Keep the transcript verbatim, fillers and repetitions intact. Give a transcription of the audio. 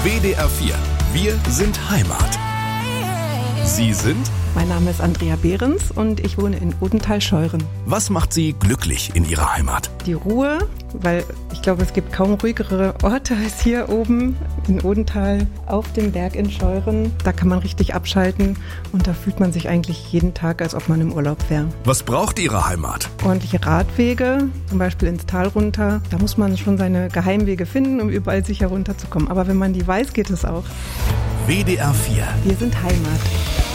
W D R vier. Wir sind Heimat. Sie sind? Mein Name ist Andrea Behrens und ich wohne in Odenthal-Scheuren. Was macht Sie glücklich in Ihrer Heimat? Die Ruhe, weil ich glaube, es gibt kaum ruhigere Orte als hier oben in Odenthal auf dem Berg in Scheuren. Da kann man richtig abschalten und da fühlt man sich eigentlich jeden Tag, als ob man im Urlaub wäre. Was braucht Ihre Heimat? Ordentliche Radwege, zum Beispiel ins Tal runter. Da muss man schon seine Geheimwege finden, um überall sicher runterzukommen. Aber wenn man die weiß, geht es auch. W D R vier. Wir sind Heimat.